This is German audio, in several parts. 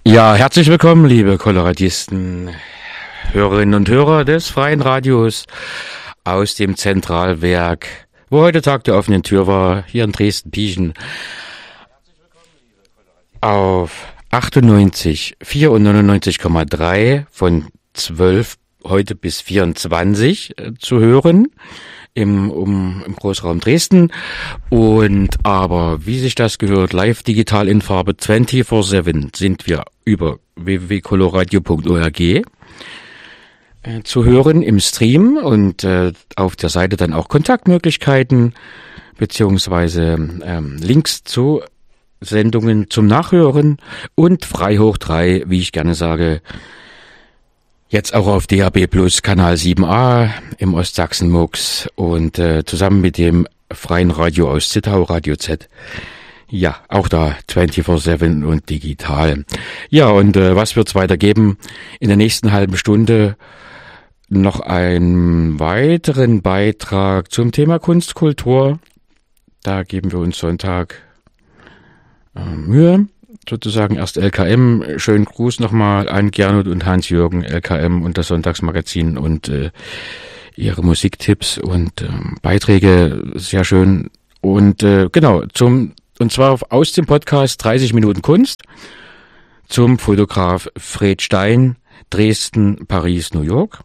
Ja, herzlich willkommen, liebe Koloradisten, Hörerinnen und Hörer des Freien Radios aus dem Zentralwerk, wo heute Tag der offenen Tür war, hier in Dresden-Pieschen, auf 98,4 und 99,3 von 12 heute bis 24 zu hören im Großraum Dresden, und aber wie sich das gehört, live digital in Farbe 24/7 sind wir über www.coloradio.org zu hören im Stream, und auf der Seite dann auch Kontaktmöglichkeiten beziehungsweise Links zu Sendungen zum Nachhören und frei hoch 3, wie ich gerne sage, jetzt auch auf DAB Plus Kanal 7a im Ostsachsen-Mux und zusammen mit dem freien Radio aus Zittau, Radio Z. Ja, auch da 24/7 und digital. Ja, und was wird's weitergeben? In der nächsten halben Stunde noch einen weiteren Beitrag zum Thema Kunst, Kultur. Da geben wir uns Sonntag Mühe. Sozusagen erst LKM, schönen Gruß nochmal an Gernot und Hans-Jürgen, LKM und das Sonntagsmagazin und ihre Musiktipps und Beiträge, sehr schön. Und genau, und zwar aus dem Podcast 30 Minuten Kunst zum Fotograf Fred Stein, Dresden, Paris, New York.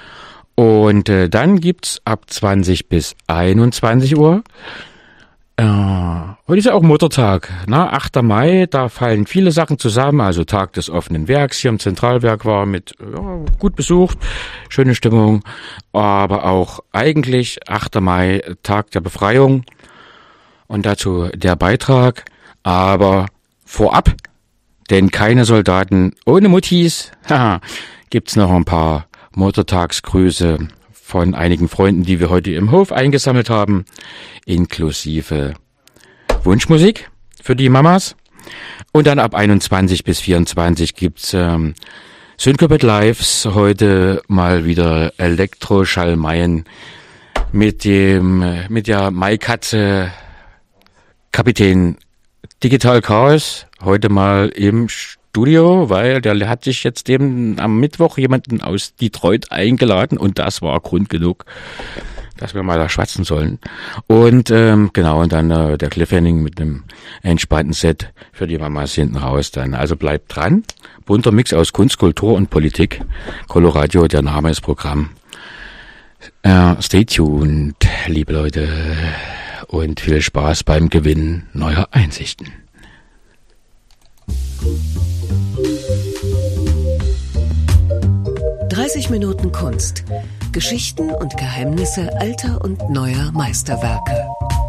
Und dann gibt's ab 20 bis 21 Uhr heute ist ja auch Muttertag, 8. Mai, da fallen viele Sachen zusammen, also Tag des offenen Werks hier im Zentralwerk war mit gut besucht, schöne Stimmung, aber auch eigentlich 8. Mai, Tag der Befreiung, und dazu der Beitrag, aber vorab, denn keine Soldaten ohne Muttis, gibt's noch ein paar Muttertagsgrüße von einigen Freunden, die wir heute im Hof eingesammelt haben, inklusive Wunschmusik für die Mamas. Und dann ab 21 bis 24 gibt's Syncopet Lives, heute mal wieder Elektroschallmeien mit der Maikatze Kapitän Digital Chaos, heute mal im Studio, weil der hat sich jetzt eben am Mittwoch jemanden aus Detroit eingeladen, und das war Grund genug, dass wir mal da schwatzen sollen. Und genau, und dann der Cliffhanger mit einem entspannten Set für die Mamas hinten raus dann. Also bleibt dran. Bunter Mix aus Kunst, Kultur und Politik. Coloradio, der Name ist Programm. Stay tuned, liebe Leute, und viel Spaß beim Gewinn neuer Einsichten. 30 Minuten Kunst. Geschichten und Geheimnisse alter und neuer Meisterwerke.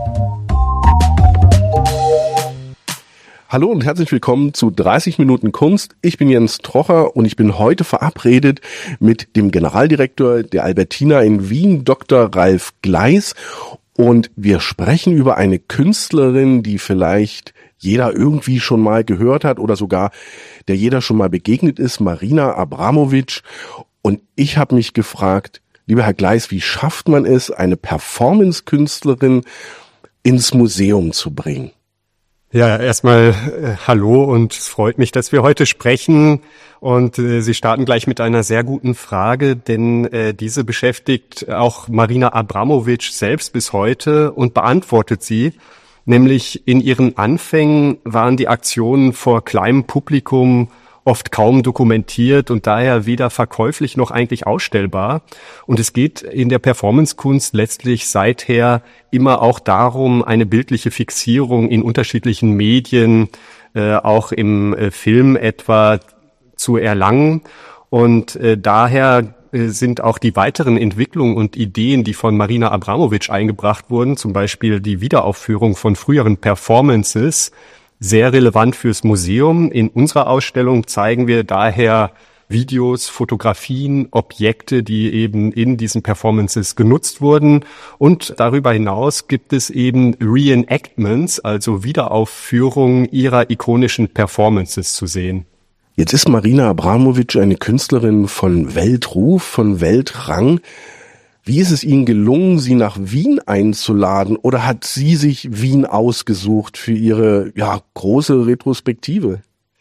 Hallo und herzlich willkommen zu 30 Minuten Kunst. Ich bin Jens Trocher und ich bin heute verabredet mit dem Generaldirektor der Albertina in Wien, Dr. Ralf Gleis. Und wir sprechen über eine Künstlerin, die vielleicht jeder irgendwie schon mal gehört hat oder sogar der jeder schon mal begegnet ist, Marina Abramović. Und ich habe mich gefragt, lieber Herr Gleis, wie schafft man es, eine Performance-Künstlerin ins Museum zu bringen? Ja, erstmal hallo, und es freut mich, dass wir heute sprechen, und Sie starten gleich mit einer sehr guten Frage, denn diese beschäftigt auch Marina Abramović selbst bis heute und beantwortet sie. Nämlich in ihren Anfängen waren die Aktionen vor kleinem Publikum oft kaum dokumentiert und daher weder verkäuflich noch eigentlich ausstellbar. Und es geht in der Performancekunst letztlich seither immer auch darum, eine bildliche Fixierung in unterschiedlichen Medien, auch im Film etwa, zu erlangen. Und daher sind auch die weiteren Entwicklungen und Ideen, die von Marina Abramović eingebracht wurden, zum Beispiel die Wiederaufführung von früheren Performances, sehr relevant fürs Museum. In unserer Ausstellung zeigen wir daher Videos, Fotografien, Objekte, die eben in diesen Performances genutzt wurden. Und darüber hinaus gibt es eben Reenactments, also Wiederaufführungen ihrer ikonischen Performances zu sehen. Jetzt ist Marina Abramović eine Künstlerin von Weltruf, von Weltrang. Wie ist es Ihnen gelungen, sie nach Wien einzuladen, oder hat sie sich Wien ausgesucht für ihre große Retrospektive?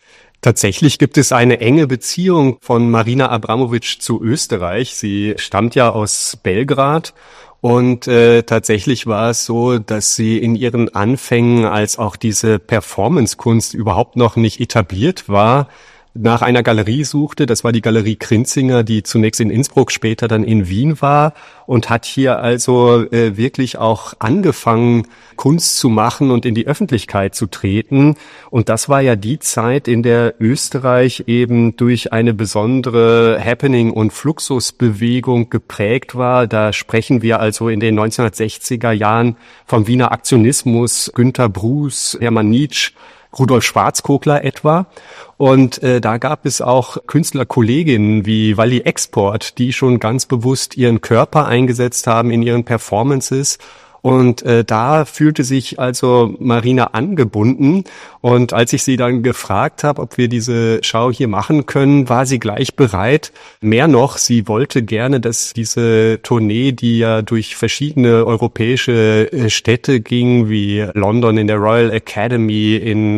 Tatsächlich gibt es eine enge Beziehung von Marina Abramović zu Österreich. Sie stammt ja aus Belgrad und tatsächlich war es so, dass sie in ihren Anfängen, als auch diese Performancekunst überhaupt noch nicht etabliert war, nach einer Galerie suchte. Das war die Galerie Krinzinger, die zunächst in Innsbruck, später dann in Wien war, und hat hier also wirklich auch angefangen, Kunst zu machen und in die Öffentlichkeit zu treten. Und das war ja die Zeit, in der Österreich eben durch eine besondere Happening- und Fluxusbewegung geprägt war. Da sprechen wir also in den 1960er Jahren vom Wiener Aktionismus, Günter Bruce, Hermann Nitsch, Rudolf Schwarzkogler etwa. Und da gab es auch Künstlerkolleginnen wie Wally Export, die schon ganz bewusst ihren Körper eingesetzt haben in ihren Performances. Und da fühlte sich also Marina angebunden. Und als ich sie dann gefragt habe, ob wir diese Schau hier machen können, war sie gleich bereit. Mehr noch, sie wollte gerne, dass diese Tournee, die ja durch verschiedene europäische Städte ging, wie London in der Royal Academy,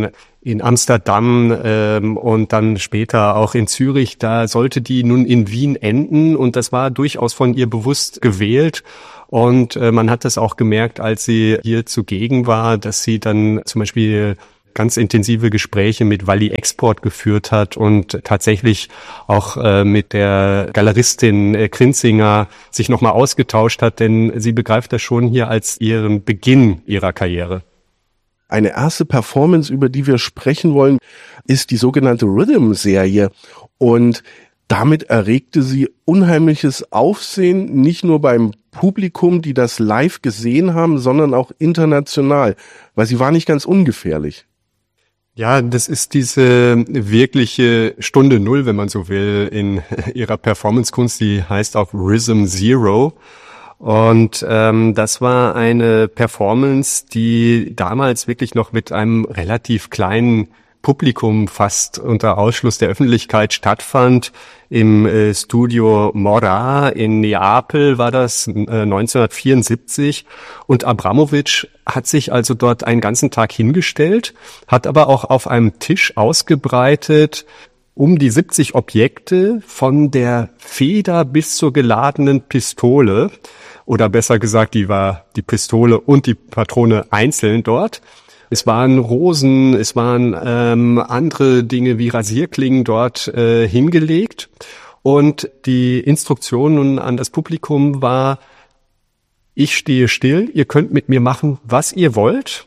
in Amsterdam und dann später auch in Zürich, da sollte die nun in Wien enden. Und das war durchaus von ihr bewusst gewählt. Und man hat das auch gemerkt, als sie hier zugegen war, dass sie dann zum Beispiel ganz intensive Gespräche mit Wally Export geführt hat und tatsächlich auch mit der Galeristin Krinzinger sich nochmal ausgetauscht hat, denn sie begreift das schon hier als ihren Beginn ihrer Karriere. Eine erste Performance, über die wir sprechen wollen, ist die sogenannte Rhythm-Serie. Und damit erregte sie unheimliches Aufsehen, nicht nur beim Publikum, die das live gesehen haben, sondern auch international, weil sie war nicht ganz ungefährlich. Ja, das ist diese wirkliche Stunde Null, wenn man so will, in ihrer Performancekunst, die heißt auch Rhythm Zero. Und das war eine Performance, die damals wirklich noch mit einem relativ kleinen Publikum fast unter Ausschluss der Öffentlichkeit stattfand. Im Studio Mora in Neapel war das 1974. Und Abramović hat sich also dort einen ganzen Tag hingestellt, hat aber auch auf einem Tisch ausgebreitet um die 70 Objekte von der Feder bis zur geladenen Pistole. Oder besser gesagt, die war die Pistole und die Patrone einzeln dort. Es waren Rosen, es waren andere Dinge wie Rasierklingen dort hingelegt. Und die Instruktion nun an das Publikum war: Ich stehe still, ihr könnt mit mir machen, was ihr wollt.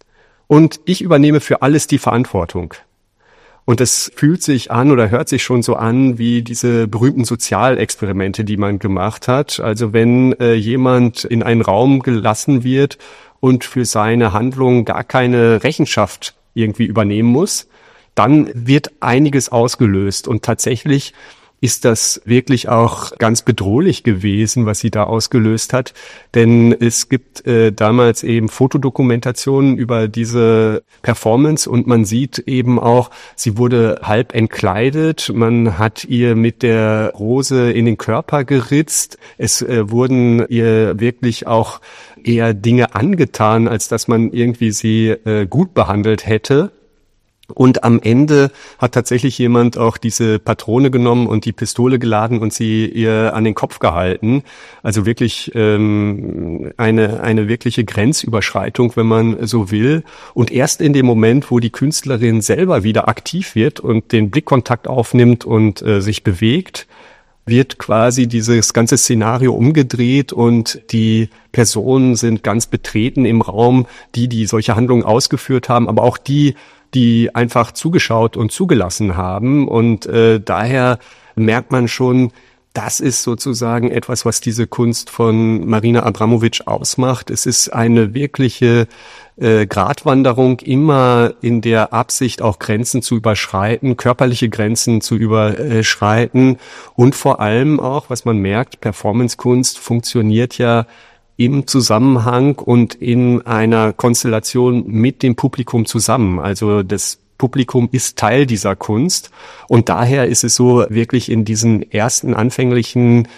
Und ich übernehme für alles die Verantwortung. Und es fühlt sich an oder hört sich schon so an wie diese berühmten Sozialexperimente, die man gemacht hat. Also wenn jemand in einen Raum gelassen wird und für seine Handlung gar keine Rechenschaft irgendwie übernehmen muss, dann wird einiges ausgelöst. Und tatsächlich ist das wirklich auch ganz bedrohlich gewesen, was sie da ausgelöst hat. Denn es gibt damals eben Fotodokumentationen über diese Performance und man sieht eben auch, sie wurde halb entkleidet, man hat ihr mit der Rose in den Körper geritzt, es wurden ihr wirklich auch eher Dinge angetan, als dass man irgendwie sie gut behandelt hätte. Und am Ende hat tatsächlich jemand auch diese Patrone genommen und die Pistole geladen und sie ihr an den Kopf gehalten. Also wirklich eine wirkliche Grenzüberschreitung, wenn man so will. Und erst in dem Moment, wo die Künstlerin selber wieder aktiv wird und den Blickkontakt aufnimmt und sich bewegt, wird quasi dieses ganze Szenario umgedreht und die Personen sind ganz betreten im Raum, die solche Handlungen ausgeführt haben, aber auch die einfach zugeschaut und zugelassen haben. Und daher merkt man schon, das ist sozusagen etwas, was diese Kunst von Marina Abramović ausmacht. Es ist eine wirkliche Gratwanderung, immer in der Absicht, auch Grenzen zu überschreiten, körperliche Grenzen zu überschreiten. Und vor allem auch, was man merkt, Performancekunst funktioniert ja im Zusammenhang und in einer Konstellation mit dem Publikum zusammen. Also das Publikum ist Teil dieser Kunst und daher ist es so wirklich in diesen ersten anfänglichen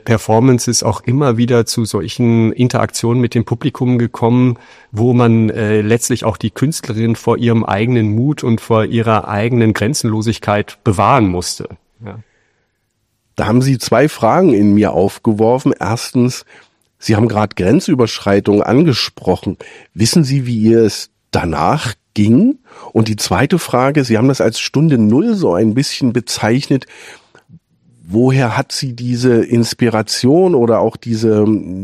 Performances auch immer wieder zu solchen Interaktionen mit dem Publikum gekommen, wo man letztlich auch die Künstlerin vor ihrem eigenen Mut und vor ihrer eigenen Grenzenlosigkeit bewahren musste. Ja. Da haben Sie 2 Fragen in mir aufgeworfen. Erstens, Sie haben gerade Grenzüberschreitung angesprochen. Wissen Sie, wie ihr es danach ging? Und die zweite Frage, Sie haben das als Stunde Null so ein bisschen bezeichnet. Woher hat sie diese Inspiration oder auch diesen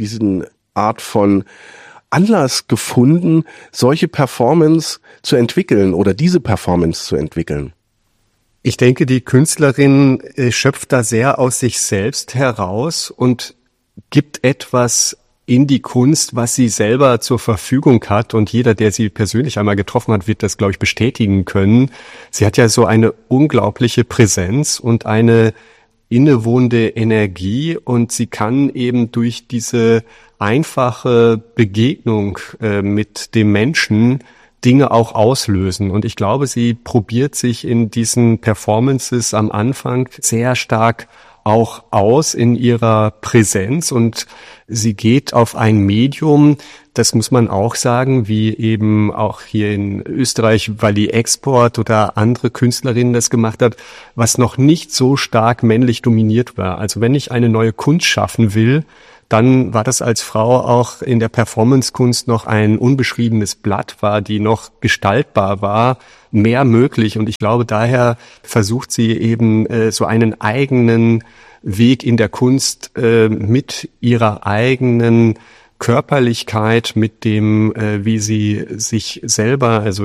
Art von Anlass gefunden, solche Performance zu entwickeln oder diese Performance zu entwickeln? Ich denke, die Künstlerin schöpft da sehr aus sich selbst heraus und gibt etwas in die Kunst, was sie selber zur Verfügung hat. Und jeder, der sie persönlich einmal getroffen hat, wird das, glaube ich, bestätigen können. Sie hat ja so eine unglaubliche Präsenz und eine innewohnende Energie. Und sie kann eben durch diese einfache Begegnung mit dem Menschen Dinge auch auslösen. Und ich glaube, sie probiert sich in diesen Performances am Anfang sehr stark auch aus in ihrer Präsenz, und sie geht auf ein Medium, das muss man auch sagen, wie eben auch hier in Österreich Wally Export oder andere Künstlerinnen das gemacht hat, was noch nicht so stark männlich dominiert war. Also wenn ich eine neue Kunst schaffen will, dann war das als Frau auch in der Performancekunst noch ein unbeschriebenes Blatt, war, die noch gestaltbar war, mehr möglich. Und ich glaube, daher versucht sie eben so einen eigenen Weg in der Kunst mit ihrer eigenen Körperlichkeit, mit dem, wie sie sich selber, also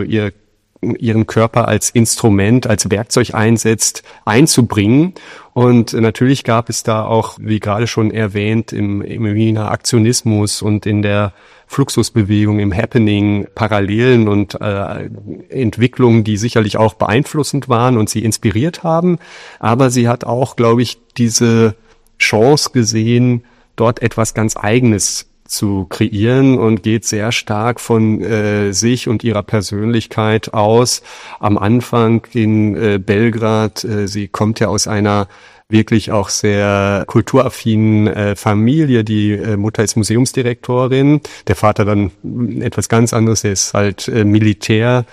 ihren Körper als Instrument, als Werkzeug einsetzt, einzubringen. Und natürlich gab es da auch, wie gerade schon erwähnt, im Wiener Aktionismus und in der Fluxusbewegung, im Happening, Parallelen und Entwicklungen, die sicherlich auch beeinflussend waren und sie inspiriert haben. Aber sie hat auch, glaube ich, diese Chance gesehen, dort etwas ganz Eigenes zu kreieren, und geht sehr stark von sich und ihrer Persönlichkeit aus. Am Anfang in Belgrad, sie kommt ja aus einer wirklich auch sehr kulturaffinen Familie. Die Mutter ist Museumsdirektorin, der Vater dann etwas ganz anderes, er ist halt Militär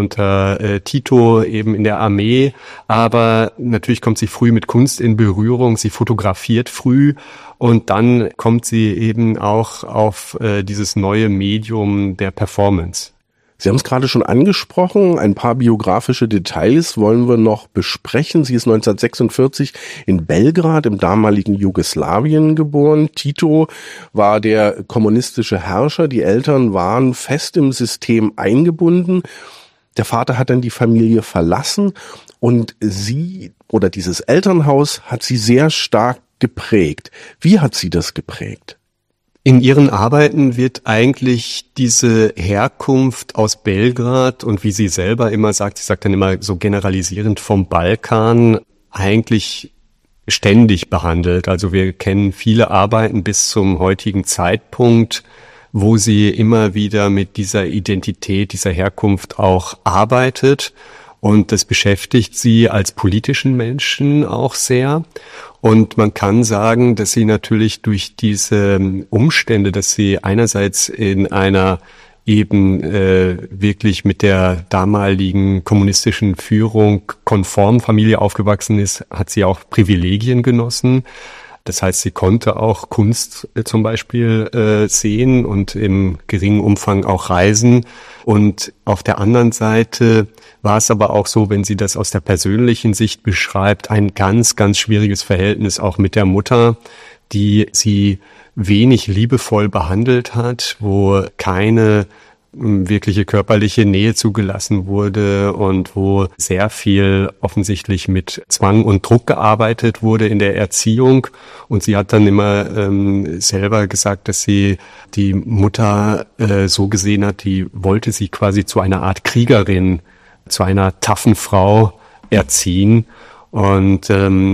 unter Tito eben in der Armee, aber natürlich kommt sie früh mit Kunst in Berührung, sie fotografiert früh, und dann kommt sie eben auch auf dieses neue Medium der Performance. Sie haben es gerade schon angesprochen, ein paar biografische Details wollen wir noch besprechen. Sie ist 1946 in Belgrad im damaligen Jugoslawien geboren. Tito war der kommunistische Herrscher, die Eltern waren fest im System eingebunden. Der Vater hat dann die Familie verlassen, und sie oder dieses Elternhaus hat sie sehr stark geprägt. Wie hat sie das geprägt? In ihren Arbeiten wird eigentlich diese Herkunft aus Belgrad und, wie sie selber immer sagt, sie sagt dann immer so generalisierend, vom Balkan, eigentlich ständig behandelt. Also wir kennen viele Arbeiten bis zum heutigen Zeitpunkt, wo sie immer wieder mit dieser Identität, dieser Herkunft auch arbeitet. Und das beschäftigt sie als politischen Menschen auch sehr. Und man kann sagen, dass sie natürlich durch diese Umstände, dass sie einerseits in einer eben wirklich mit der damaligen kommunistischen Führung konform Familie aufgewachsen ist, hat sie auch Privilegien genossen. Das heißt, sie konnte auch Kunst zum Beispiel sehen und im geringen Umfang auch reisen. Und auf der anderen Seite war es aber auch so, wenn sie das aus der persönlichen Sicht beschreibt, ein ganz, ganz schwieriges Verhältnis auch mit der Mutter, die sie wenig liebevoll behandelt hat, wo keine wirkliche körperliche Nähe zugelassen wurde und wo sehr viel offensichtlich mit Zwang und Druck gearbeitet wurde in der Erziehung. Und sie hat dann immer selber gesagt, dass sie die Mutter so gesehen hat, die wollte sie quasi zu einer Art Kriegerin, zu einer taffen Frau erziehen. Und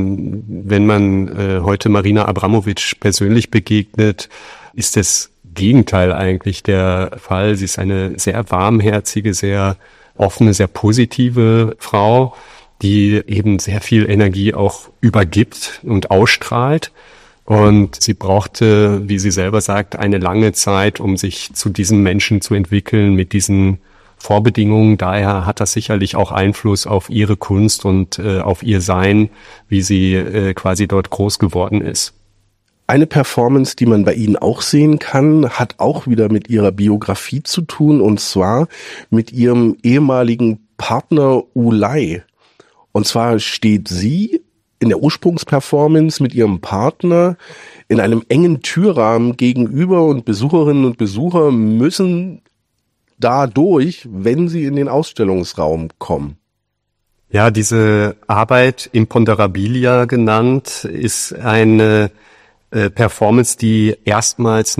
wenn man heute Marina Abramović persönlich begegnet, ist das Gegenteil eigentlich der Fall. Sie ist eine sehr warmherzige, sehr offene, sehr positive Frau, die eben sehr viel Energie auch übergibt und ausstrahlt. Und sie brauchte, wie sie selber sagt, eine lange Zeit, um sich zu diesem Menschen zu entwickeln mit diesen Vorbedingungen. Daher hat das sicherlich auch Einfluss auf ihre Kunst und auf ihr Sein, wie sie quasi dort groß geworden ist. Eine Performance, die man bei Ihnen auch sehen kann, hat auch wieder mit Ihrer Biografie zu tun, und zwar mit Ihrem ehemaligen Partner Ulay. Und zwar steht sie in der Ursprungsperformance mit ihrem Partner in einem engen Türrahmen gegenüber, und Besucherinnen und Besucher müssen da durch, wenn sie in den Ausstellungsraum kommen. Ja, diese Arbeit, Imponderabilia genannt, ist eine Performance, die erstmals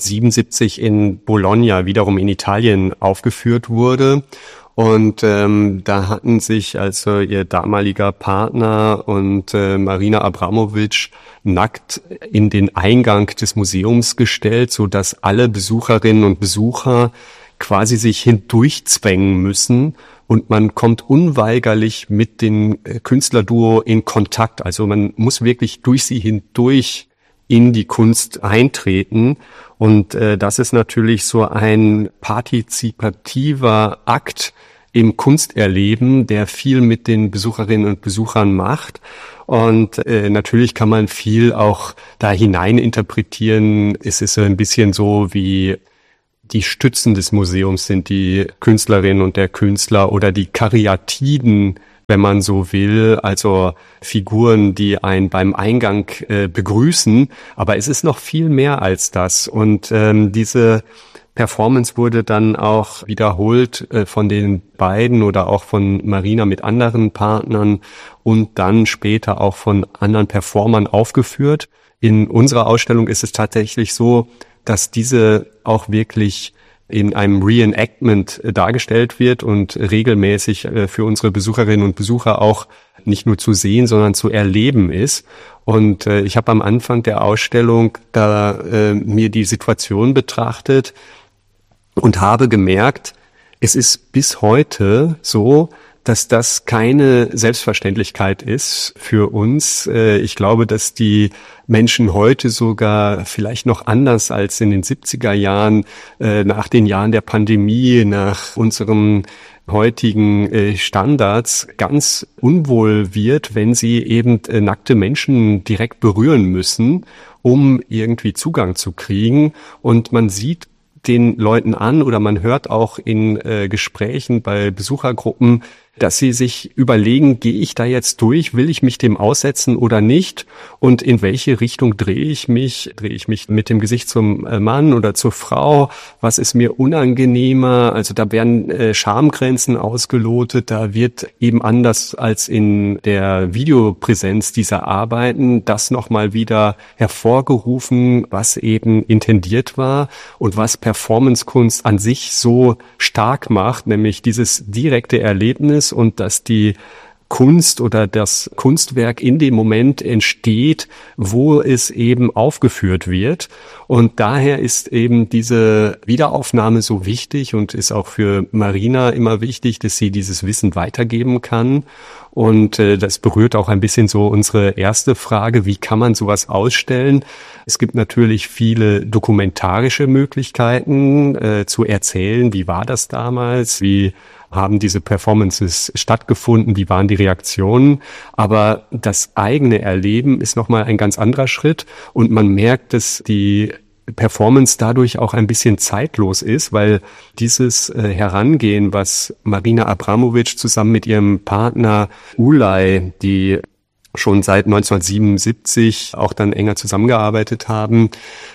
1977 in Bologna, wiederum in Italien, aufgeführt wurde. Und da hatten sich also ihr damaliger Partner und Marina Abramović nackt in den Eingang des Museums gestellt, so dass alle Besucherinnen und Besucher quasi sich hindurchzwängen müssen, und man kommt unweigerlich mit dem Künstlerduo in Kontakt. Also man muss wirklich durch sie hindurch in die Kunst eintreten. Und das ist natürlich so ein partizipativer Akt im Kunsterleben, der viel mit den Besucherinnen und Besuchern macht. Und natürlich kann man viel auch da hinein interpretieren. Es ist so ein bisschen so, wie die Stützen des Museums sind die Künstlerin und der Künstler, oder die Karyatiden, wenn man so will, also Figuren, die einen beim Eingang begrüßen. Aber es ist noch viel mehr als das. Und diese Performance wurde dann auch wiederholt von den beiden oder auch von Marina mit anderen Partnern und dann später auch von anderen Performern aufgeführt. In unserer Ausstellung ist es tatsächlich so, dass diese auch wirklich in einem Reenactment dargestellt wird und regelmäßig für unsere Besucherinnen und Besucher auch nicht nur zu sehen, sondern zu erleben ist. Und ich habe am Anfang der Ausstellung da mir die Situation betrachtet und habe gemerkt, es ist bis heute so, dass das keine Selbstverständlichkeit ist für uns. Ich glaube, dass die Menschen heute sogar vielleicht noch anders als in den 70er Jahren, nach den Jahren der Pandemie, nach unserem heutigen Standards ganz unwohl wird, wenn sie eben nackte Menschen direkt berühren müssen, um irgendwie Zugang zu kriegen. Und man sieht den Leuten an oder man hört auch in Gesprächen bei Besuchergruppen, dass sie sich überlegen, gehe ich da jetzt durch, will ich mich dem aussetzen oder nicht, und in welche Richtung drehe ich mich mit dem Gesicht zum Mann oder zur Frau, was ist mir unangenehmer, also da werden Schamgrenzen ausgelotet, da wird eben anders als in der Videopräsenz dieser Arbeiten das nochmal wieder hervorgerufen, was eben intendiert war und was Performancekunst an sich so stark macht, nämlich dieses direkte Erlebnis und dass die Kunst oder das Kunstwerk in dem Moment entsteht, wo es eben aufgeführt wird. Und daher ist eben diese Wiederaufnahme so wichtig und ist auch für Marina immer wichtig, dass sie dieses Wissen weitergeben kann. Und das berührt auch ein bisschen so unsere erste Frage, wie kann man sowas ausstellen? Es gibt natürlich viele dokumentarische Möglichkeiten zu erzählen, wie war das damals, wie haben diese Performances stattgefunden, wie waren die Reaktionen, aber das eigene Erleben ist nochmal ein ganz anderer Schritt und man merkt, dass die Performance dadurch auch ein bisschen zeitlos ist, weil dieses Herangehen, was Marina Abramović zusammen mit ihrem Partner Ulay, die schon seit 1977 auch dann enger zusammengearbeitet haben,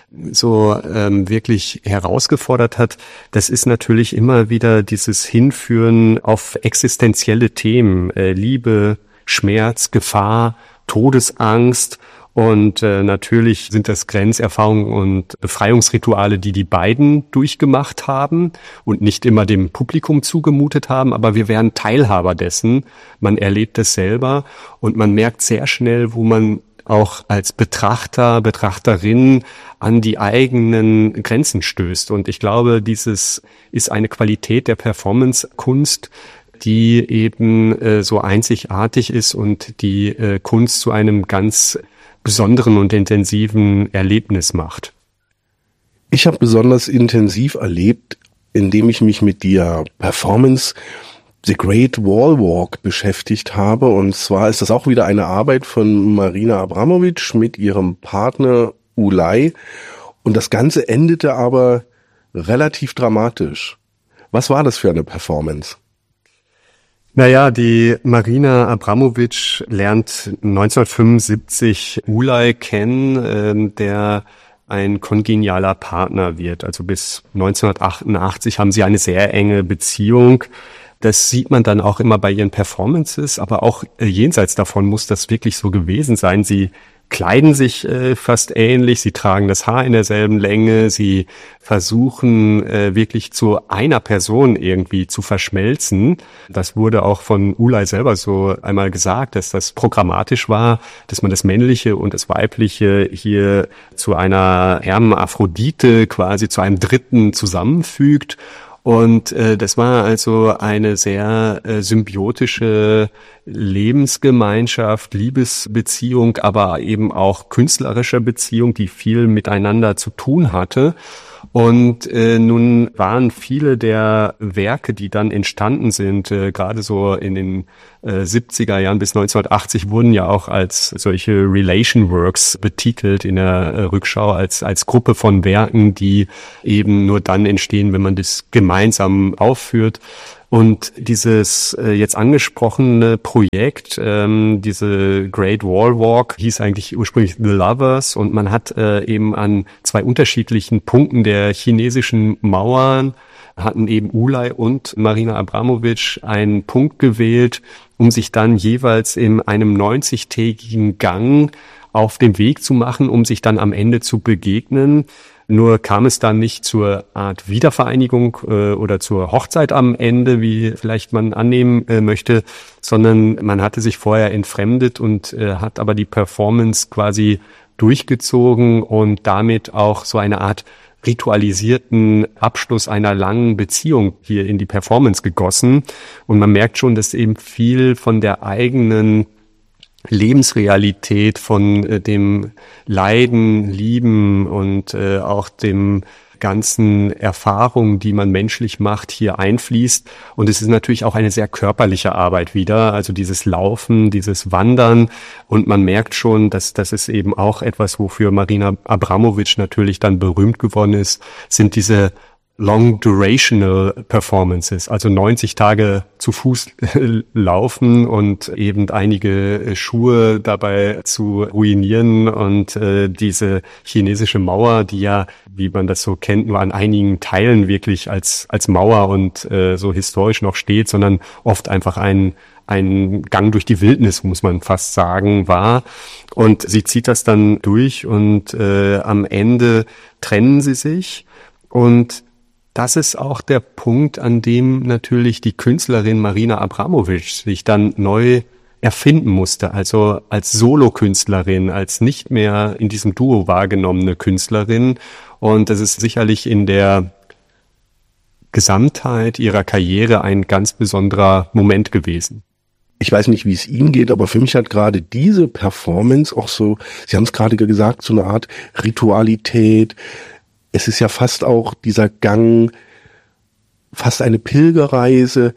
so wirklich herausgefordert hat, das ist natürlich immer wieder dieses Hinführen auf existenzielle Themen, Liebe, Schmerz, Gefahr, Todesangst. Und natürlich sind das Grenzerfahrungen und Befreiungsrituale, die die beiden durchgemacht haben und nicht immer dem Publikum zugemutet haben, aber wir werden Teilhaber dessen. Man erlebt es selber und man merkt sehr schnell, wo man auch als Betrachter, Betrachterin an die eigenen Grenzen stößt. Und ich glaube, dieses ist eine Qualität der Performance-Kunst, die eben so einzigartig ist und die Kunst zu einem ganz besonderen und intensiven Erlebnis macht? Ich habe besonders intensiv erlebt, indem ich mich mit der Performance The Great Wall Walk beschäftigt habe. Und zwar ist das auch wieder eine Arbeit von Marina Abramović mit ihrem Partner Ulay. Und das Ganze endete aber relativ dramatisch. Was war das für eine Performance? Naja, die Marina Abramović lernt 1975 Ulay kennen, der ein kongenialer Partner wird. Also bis 1988 haben sie eine sehr enge Beziehung. Das sieht man dann auch immer bei ihren Performances, aber auch jenseits davon muss das wirklich so gewesen sein. Sie kleiden sich fast ähnlich, sie tragen das Haar in derselben Länge, sie versuchen wirklich zu einer Person irgendwie zu verschmelzen. Das wurde auch von Ulay selber so einmal gesagt, dass das programmatisch war, dass man das Männliche und das Weibliche hier zu einer Hermaphrodite, quasi zu einem Dritten zusammenfügt. Und das war also eine sehr symbiotische Lebensgemeinschaft, Liebesbeziehung, aber eben auch künstlerische Beziehung, die viel miteinander zu tun hatte. Und nun waren viele der Werke, die dann entstanden sind, gerade so in den 70er Jahren bis 1980, wurden ja auch als solche Relation Works betitelt in der Rückschau, als Gruppe von Werken, die eben nur dann entstehen, wenn man das gemeinsam aufführt. Und dieses jetzt angesprochene Projekt, diese Great Wall Walk, hieß eigentlich ursprünglich The Lovers, und man hat eben an zwei unterschiedlichen Punkten der chinesischen Mauern hatten eben Ulay und Marina Abramović einen Punkt gewählt, um sich dann jeweils in einem 90-tägigen Gang auf den Weg zu machen, um sich dann am Ende zu begegnen. Nur kam es dann nicht zur Art Wiedervereinigung oder zur Hochzeit am Ende, wie vielleicht man annehmen möchte, sondern man hatte sich vorher entfremdet und hat aber die Performance quasi durchgezogen und damit auch so eine Art ritualisierten Abschluss einer langen Beziehung hier in die Performance gegossen. Und man merkt schon, dass eben viel von der eigenen Lebensrealität, von dem Leiden, Lieben und auch dem ganzen Erfahrungen, die man menschlich macht, hier einfließt. Und es ist natürlich auch eine sehr körperliche Arbeit wieder, also dieses Laufen, dieses Wandern. Und man merkt schon, dass das ist eben auch etwas, wofür Marina Abramović natürlich dann berühmt geworden ist, sind diese Long-Durational Performances, also 90 Tage zu Fuß laufen und eben einige Schuhe dabei zu ruinieren und diese chinesische Mauer, die ja, wie man das so kennt, nur an einigen Teilen wirklich als Mauer und so historisch noch steht, sondern oft einfach ein Gang durch die Wildnis, muss man fast sagen, war. Und sie zieht das dann durch und am Ende trennen sie sich. Und das ist auch der Punkt, an dem natürlich die Künstlerin Marina Abramović sich dann neu erfinden musste, also als Solokünstlerin, als nicht mehr in diesem Duo wahrgenommene Künstlerin. Und das ist sicherlich in der Gesamtheit ihrer Karriere ein ganz besonderer Moment gewesen. Ich weiß nicht, wie es Ihnen geht, aber für mich hat gerade diese Performance auch so, Sie haben es gerade gesagt, so eine Art Ritualität. Es ist ja fast auch dieser Gang, fast eine Pilgerreise.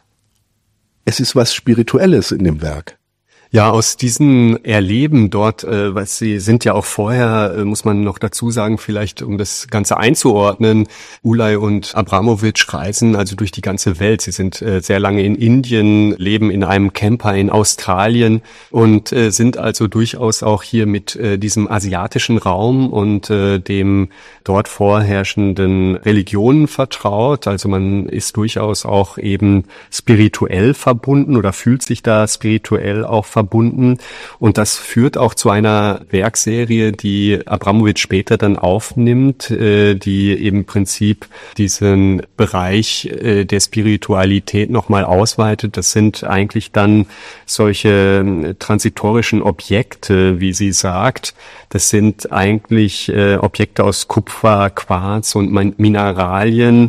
Es ist was Spirituelles in dem Werk. Ja, aus diesen Erleben dort, was sie sind ja auch vorher, muss man noch dazu sagen, vielleicht um das Ganze einzuordnen, Ulay und Abramović reisen also durch die ganze Welt. Sie sind sehr lange in Indien, leben in einem Camper in Australien und sind also durchaus auch hier mit diesem asiatischen Raum und dem dort vorherrschenden Religionen vertraut. Also man ist durchaus auch eben spirituell verbunden oder fühlt sich da spirituell auch verbunden. Und das führt auch zu einer Werkserie, die Abramović später dann aufnimmt, die im Prinzip diesen Bereich der Spiritualität nochmal ausweitet. Das sind eigentlich dann solche transitorischen Objekte, wie sie sagt. Das sind eigentlich Objekte aus Kupfer, Quarz und Mineralien,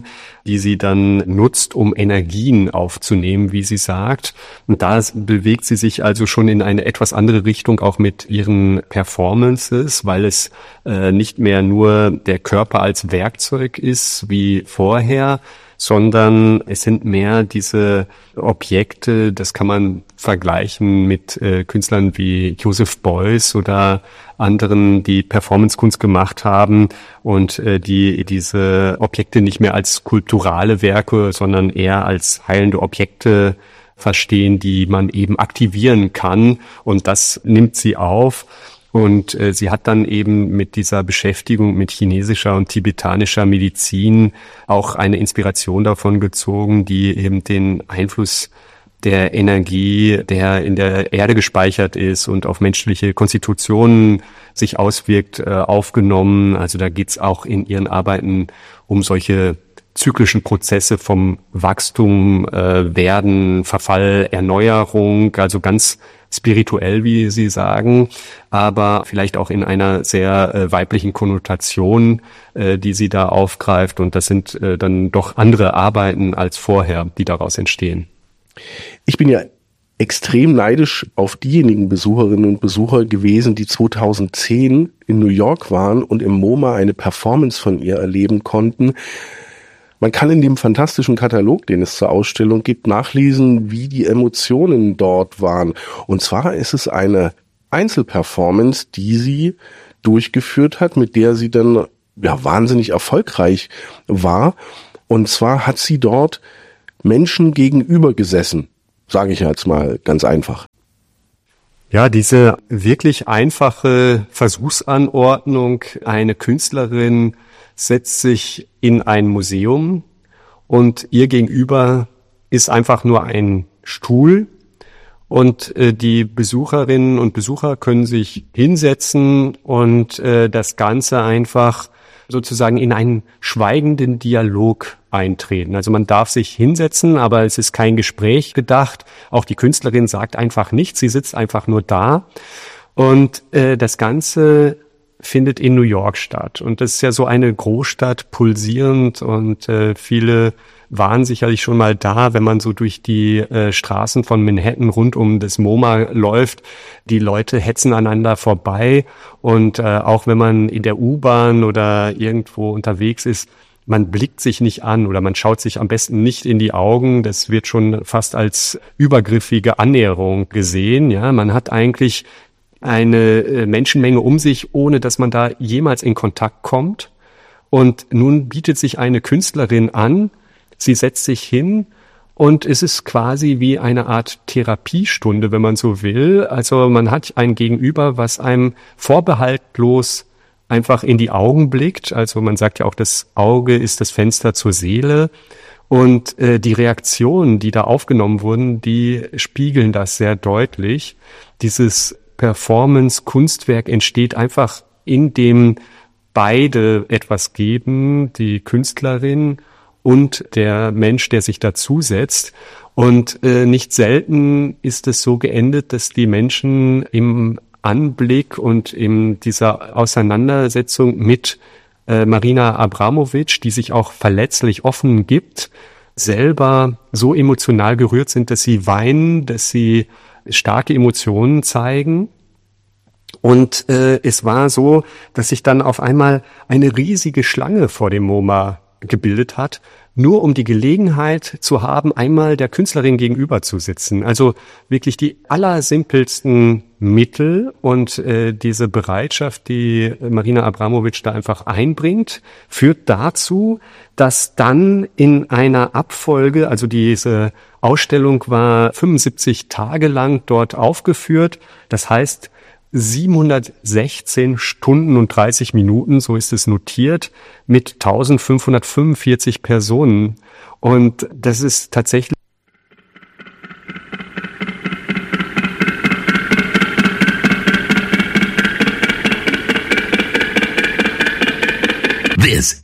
die sie dann nutzt, um Energien aufzunehmen, wie sie sagt. Und da bewegt sie sich also schon in eine etwas andere Richtung, auch mit ihren Performances, weil es nicht mehr nur der Körper als Werkzeug ist wie vorher, sondern es sind mehr diese Objekte, das kann man vergleichen mit Künstlern wie Joseph Beuys oder anderen, die Performancekunst gemacht haben und die diese Objekte nicht mehr als skulpturale Werke, sondern eher als heilende Objekte verstehen, die man eben aktivieren kann, und das nimmt sie auf. Und sie hat dann eben mit dieser Beschäftigung mit chinesischer und tibetanischer Medizin auch eine Inspiration davon gezogen, die eben den Einfluss der Energie, der in der Erde gespeichert ist und auf menschliche Konstitutionen sich auswirkt, aufgenommen. Also da geht's auch in ihren Arbeiten um solche zyklischen Prozesse vom Wachstum, Werden, Verfall, Erneuerung, also ganz spirituell, wie Sie sagen, aber vielleicht auch in einer sehr weiblichen Konnotation, die sie da aufgreift. Und das sind dann doch andere Arbeiten als vorher, die daraus entstehen. Ich bin ja extrem neidisch auf diejenigen Besucherinnen und Besucher gewesen, die 2010 in New York waren und im MoMA eine Performance von ihr erleben konnten. Man kann in dem fantastischen Katalog, den es zur Ausstellung gibt, nachlesen, wie die Emotionen dort waren. Und zwar ist es eine Einzelperformance, die sie durchgeführt hat, mit der sie dann wahnsinnig erfolgreich war. Und zwar hat sie dort Menschen gegenüber gesessen, sage ich jetzt mal ganz einfach. Ja, diese wirklich einfache Versuchsanordnung, eine Künstlerin setzt sich in ein Museum und ihr gegenüber ist einfach nur ein Stuhl und die Besucherinnen und Besucher können sich hinsetzen und das Ganze einfach sozusagen in einen schweigenden Dialog eintreten. Also man darf sich hinsetzen, aber es ist kein Gespräch gedacht. Auch die Künstlerin sagt einfach nichts, sie sitzt einfach nur da und das Ganze findet in New York statt. Und das ist ja so eine Großstadt, pulsierend, und viele waren sicherlich schon mal da, wenn man so durch die Straßen von Manhattan rund um das MoMA läuft. Die Leute hetzen aneinander vorbei, und auch wenn man in der U-Bahn oder irgendwo unterwegs ist, man blickt sich nicht an oder man schaut sich am besten nicht in die Augen. Das wird schon fast als übergriffige Annäherung gesehen. Ja, man hat eigentlich eine Menschenmenge um sich, ohne dass man da jemals in Kontakt kommt. Und nun bietet sich eine Künstlerin an, sie setzt sich hin und es ist quasi wie eine Art Therapiestunde, wenn man so will. Also man hat ein Gegenüber, was einem vorbehaltlos einfach in die Augen blickt. Also man sagt ja auch, das Auge ist das Fenster zur Seele. Und die Reaktionen, die da aufgenommen wurden, die spiegeln das sehr deutlich. Dieses Performance-Kunstwerk entsteht einfach, indem beide etwas geben, die Künstlerin und der Mensch, der sich dazusetzt. Und nicht selten ist es so geendet, dass die Menschen im Anblick und in dieser Auseinandersetzung mit Marina Abramović, die sich auch verletzlich offen gibt, selber so emotional gerührt sind, dass sie weinen, dass sie starke Emotionen zeigen. Und es war so, dass sich dann auf einmal eine riesige Schlange vor dem MoMA gebildet hat, nur um die Gelegenheit zu haben, einmal der Künstlerin gegenüber zu sitzen. Also wirklich die allersimpelsten Mittel, und diese Bereitschaft, die Marina Abramović da einfach einbringt, führt dazu, dass dann in einer Abfolge, also diese Ausstellung war 75 Tage lang dort aufgeführt, das heißt 716 Stunden und 30 Minuten, so ist es notiert, mit 1545 Personen. Und das ist tatsächlich This